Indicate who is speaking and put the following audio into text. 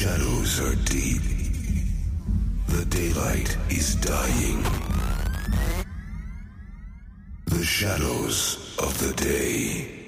Speaker 1: shadows are deep. The daylight is dying. The shadows of the day.